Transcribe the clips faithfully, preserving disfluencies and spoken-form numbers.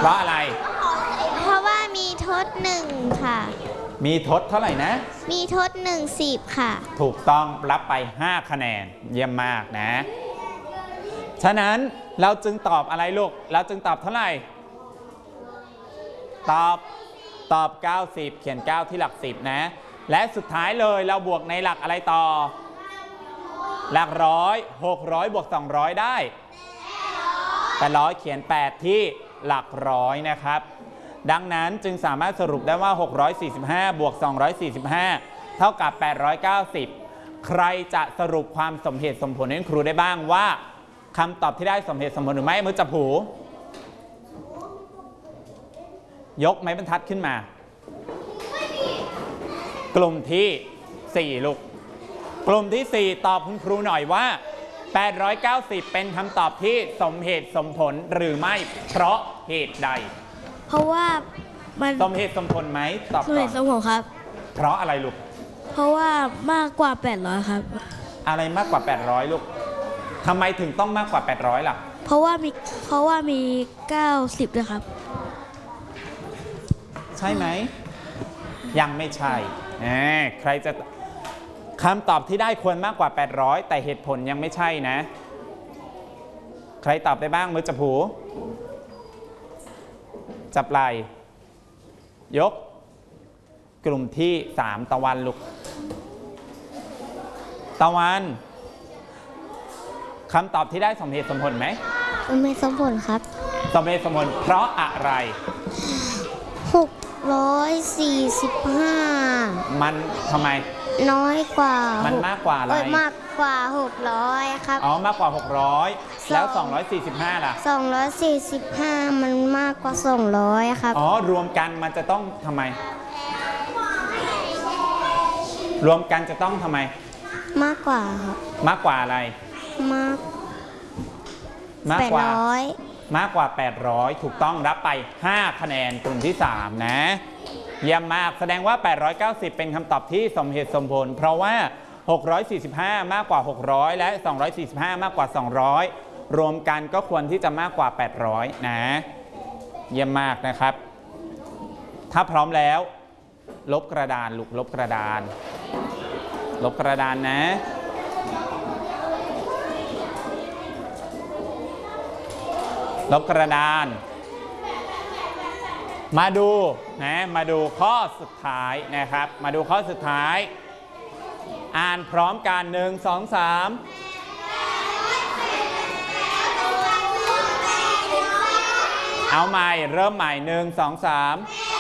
ราะอะไรเพราะว่ามีทดหนึ่งค่ะมีทดเท่าไหร่นะมีทดหนึ่งสิบค่ะถูกต้องรับไปห้าคะแนนเยี่ยมมากนะฉะนั้นเราจึงตอบอะไรลูกเราจึงตอบเท่าไหร่ตอบตอบเก้าสิบเขียนเก้าที่หลักสิบนะและสุดท้ายเลยเราบวกในหลักอะไรต่อหลักร้อยหกร้อยบวกสองร้อยได้แปดร้อยเขียนแปดที่หลักร้อยนะครับดังนั้นจึงสามารถสรุปได้ว่าหกร้อยสี่สิบห้าบวกสองร้อยสี่สิบห้าเท่ากับแปดร้อยเก้าสิบใครจะสรุปความสมเหตุสมผลให้ครูได้บ้างว่าคำตอบที่ได้สมเหตุสมผลหรือไม่มือจับหูยกไม้บรรทัดขึ้นมากลุ่มที่สี่ลูกกลุ่มที่สี่ตอบคุณครูหน่อยว่าแปดร้อยเก้าสิบเป็นคำตอบที่สมเหตุสมผลหรือไม่เพราะเหตุใดเพราะว่ามันสมเหตุสมผลไหมตอบก่อนสมเหตุสมผลครับเพราะอะไรลูกเพราะว่ามากกว่าแปดร้อยครับอะไรมากกว่าแปดร้อยลูกทำไมถึงต้องมากกว่าแปดร้อยล่ะเพราะว่ามีเพราะว่ามีเก้าสิบด้วยครับใช่ไหมยังไม่ใช่ใครจะคำตอบที่ได้ควรมากกว่าแปดร้อยแต่เหตุผลยังไม่ใช่นะใครตอบได้บ้างมือจับหูจับไหล่ยกกลุ่มที่สามตะวันลุกตะวันคำตอบที่ได้สมเหตุสมผลไหมสมเหตุสมผลครับสมเหตุสมผลเพราะอะไรหกร้อยสี่สิบห้ามันทำไมน้อยกว่ามันมากกว่าอะไรมากกว่าหกร้อยครับอ๋อมากกว่าหกร้อยแล้วสองร้อยสี่สิบห้าล่ะสองร้อยสี่สิบห้ามันมากกว่าสองร้อยครับอ๋อรวมกันมันจะต้องทำไมรวมกันจะต้องทำไมมากกว่าครับมากกว่าอะไรมากมากกว่ามากกว่าแปดร้อยถูกต้องรับไปห้าคะแนนกลุ่มที่สามนะเยี่ยมมากแสดงว่าแปดร้อยเก้าสิบเป็นคำตอบที่สมเหตุสมผลเพราะว่าหกร้อยสี่สิบห้ามากกว่าหกร้อยและสองร้อยสี่สิบห้ามากกว่าสองร้อยรวมกันก็ควรที่จะมากกว่าแปดร้อยนะเยี่ยมมากนะครับถ้าพร้อมแล้วลบกระดานลูกลบกระดานลบกระดานนะลบกระดานมาดูนะมาดูข้อสุดท้ายนะครับมาดูข้อสุดท้ายอ่านพร้อมกันหนึ่งสองสามเอาใหม่เริ่มใหม่หนึ่งสองสาม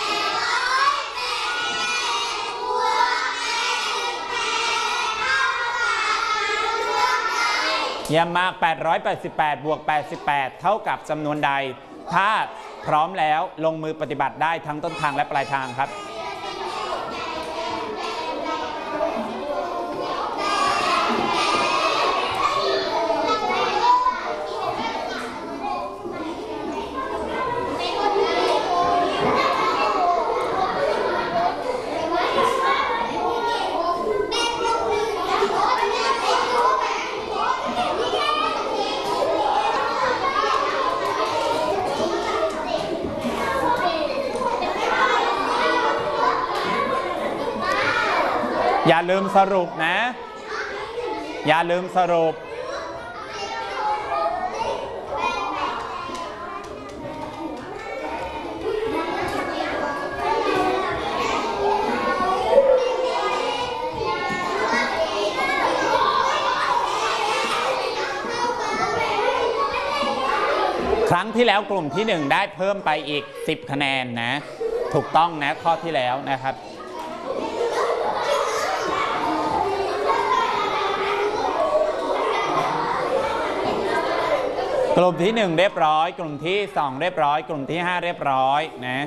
เยี่ยมมากแปดร้อยแปดสิบแปดบวกแปดสิบแปดเท่ากับจำนวนใดถ้าพร้อมแล้วลงมือปฏิบัติได้ทั้งต้นทางและปลายทางครับอย่าลืมสรุปนะอย่าลืมสรุปครั้งที่แล้วกลุ่มที่หนึ่งได้เพิ่มไปอีกสิบคะแนนนะถูกต้องนะข้อที่แล้วนะครับกลุ่มที่หนึ่งเรียบร้อยกลุ่มที่สองเรียบร้อยกลุ่มที่ห้าเรียบร้อยนะ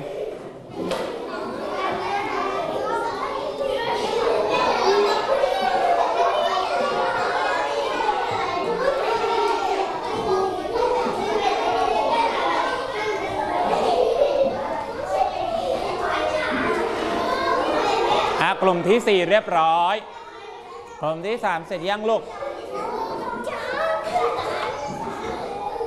กลุ่มที่สี่เรียบร้อยกลุ่มที่สามเสร็จยังลูก